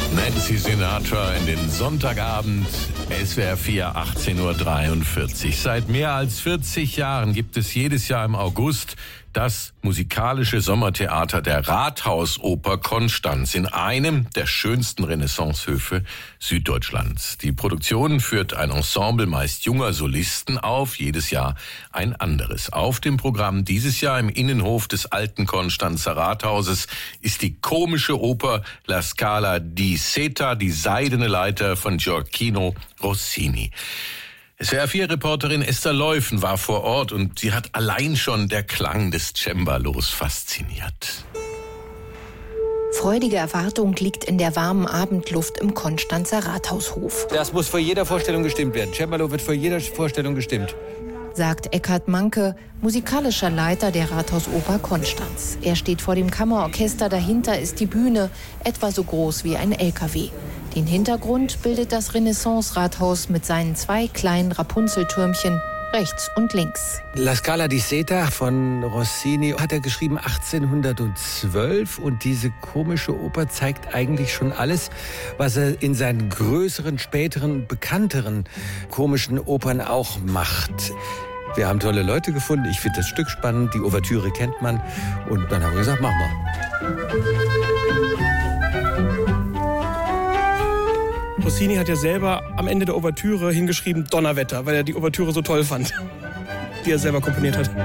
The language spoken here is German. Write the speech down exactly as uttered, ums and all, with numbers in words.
Nancy Sinatra in den Sonntagabend, S W R vier, achtzehn Uhr dreiundvierzig. Seit mehr als vierzig Jahren gibt es jedes Jahr im August das musikalische Sommertheater der Rathausoper Konstanz in einem der schönsten Renaissancehöfe Süddeutschlands. Die Produktion führt ein Ensemble meist junger Solisten auf, jedes Jahr ein anderes. Auf dem Programm dieses Jahr im Innenhof des alten Konstanzer Rathauses ist die komische Oper La Scala di Seta, die Seidene Leiter von Gioacchino Rossini. S W R vier Reporterin Esther Leufen war vor Ort und sie hat allein schon der Klang des Cembalos fasziniert. Freudige Erwartung liegt in der warmen Abendluft im Konstanzer Rathaushof. Das muss vor jeder Vorstellung gestimmt werden. Cembalo wird vor jeder Vorstellung gestimmt, sagt Eckhard Manke, musikalischer Leiter der Rathausoper Konstanz. Er steht vor dem Kammerorchester, dahinter ist die Bühne, etwa so groß wie ein L K W. Den Hintergrund bildet das Renaissance-Rathaus mit seinen zwei kleinen Rapunzeltürmchen rechts und links. La Scala di Seta von Rossini hat er geschrieben achtzehnhundertzwölf und diese komische Oper zeigt eigentlich schon alles, was er in seinen größeren, späteren, bekannteren komischen Opern auch macht. Wir haben tolle Leute gefunden, ich finde das Stück spannend, die Ouvertüre kennt man und dann haben wir gesagt, machen wir. Rossini hat ja selber am Ende der Ouvertüre hingeschrieben Donnerwetter, weil er die Ouvertüre so toll fand, die er selber komponiert hat.